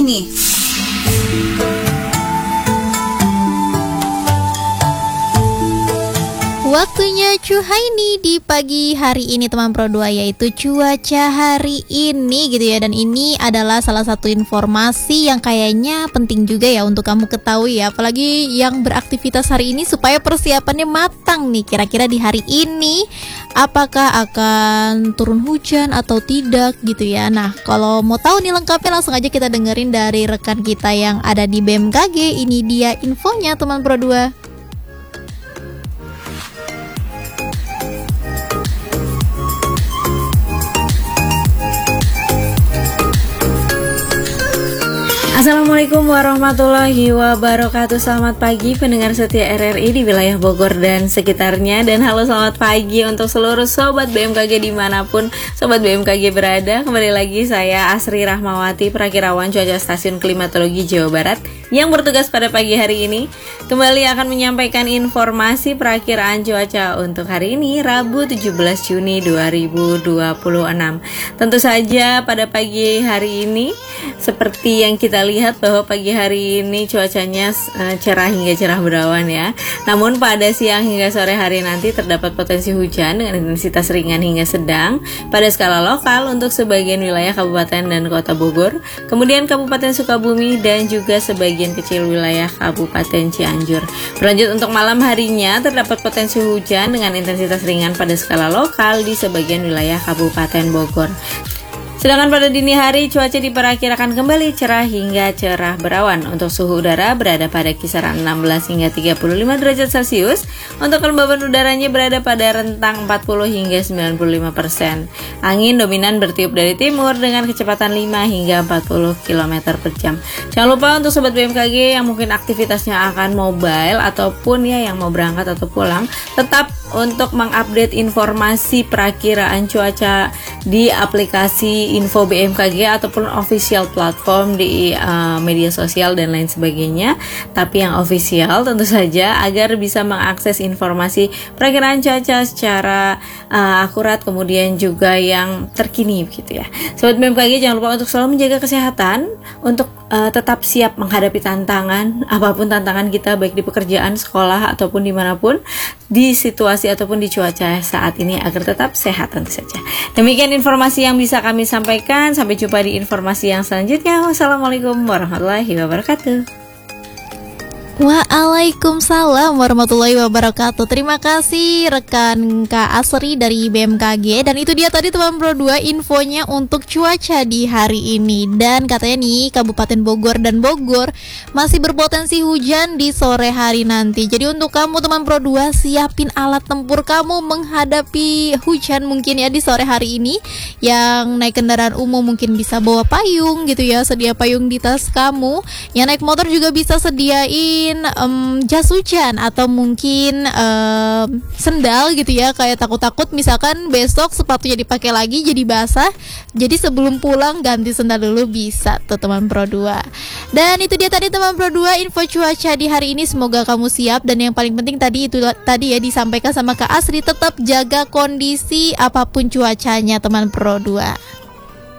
ini. Waktunya Cuhaini di pagi hari ini teman Pro 2, yaitu cuaca hari ini gitu ya. Dan ini adalah salah satu informasi yang kayaknya penting juga ya untuk kamu ketahui ya, apalagi yang beraktivitas hari ini supaya persiapannya matang nih. Kira-kira di hari ini apakah akan turun hujan atau tidak gitu ya. Nah, kalau mau tahu nih lengkapnya, langsung aja kita dengerin dari rekan kita yang ada di BMKG. Ini dia infonya teman Pro 2. Assalamualaikum warahmatullahi wabarakatuh. Selamat pagi pendengar setia RRI di wilayah Bogor dan sekitarnya. Dan halo selamat pagi untuk seluruh sobat BMKG dimanapun sobat BMKG berada. Kembali lagi saya Asri Rahmawati, Prakirawan Cuaca Stasiun Klimatologi Jawa Barat, yang bertugas pada pagi hari ini kembali akan menyampaikan informasi perakiraan cuaca untuk hari ini Rabu 17 Juni 2026. Tentu saja pada pagi hari ini seperti yang kita lihat bahwa pagi hari ini cuacanya cerah hingga cerah berawan ya. Namun pada siang hingga sore hari nanti terdapat potensi hujan dengan intensitas ringan hingga sedang pada skala lokal untuk sebagian wilayah Kabupaten dan Kota Bogor, kemudian Kabupaten Sukabumi dan juga sebagian kecil wilayah Kabupaten Cianjur. Berlanjut untuk malam harinya terdapat potensi hujan dengan intensitas ringan pada skala lokal di sebagian wilayah Kabupaten Bogor. Sedangkan pada dini hari cuaca diperkirakan kembali cerah hingga cerah berawan. Untuk suhu udara berada pada kisaran 16 hingga 35 derajat Celcius. Untuk kelembaban udaranya berada pada rentang 40 hingga 95%. Angin dominan bertiup dari timur dengan kecepatan 5 hingga 40 km per jam. Jangan lupa untuk sobat BMKG yang mungkin aktivitasnya akan mobile ataupun ya yang mau berangkat atau pulang, tetap untuk mengupdate informasi perakiraan cuaca di aplikasi info BMKG ataupun official platform di media sosial dan lain sebagainya. Tapi yang official tentu saja agar bisa mengakses informasi perakiraan cuaca secara akurat, kemudian juga yang terkini gitu ya. Sobat BMKG jangan lupa untuk selalu menjaga kesehatan, untuk tetap siap menghadapi tantangan, apapun tantangan kita baik di pekerjaan, sekolah ataupun dimanapun, di situasi ataupun di cuaca saat ini agar tetap sehat tentu saja. Demikian informasi yang bisa kami sampaikan. Sampai jumpa di informasi yang selanjutnya. Wassalamualaikum warahmatullahi wabarakatuh. Waalaikumsalam warahmatullahi wabarakatuh. Terima kasih rekan Kak Asri dari BMKG. Dan itu dia tadi teman Pro 2 infonya untuk cuaca di hari ini. Dan katanya nih Kabupaten Bogor dan Bogor masih berpotensi hujan di sore hari nanti. Jadi untuk kamu teman Pro 2, siapin alat tempur kamu menghadapi hujan mungkin ya di sore hari ini. Yang naik kendaraan umum mungkin bisa bawa payung gitu ya, sedia payung di tas kamu. Yang naik motor juga bisa sediain jas hujan atau mungkin sendal gitu ya, kayak takut-takut misalkan besok sepatunya dipakai lagi jadi basah, jadi sebelum pulang ganti sendal dulu bisa tuh teman Pro 2. Dan itu dia tadi teman Pro 2 info cuaca di hari ini, semoga kamu siap. Dan yang paling penting tadi ya disampaikan sama Kak Asri, tetap jaga kondisi apapun cuacanya teman Pro 2.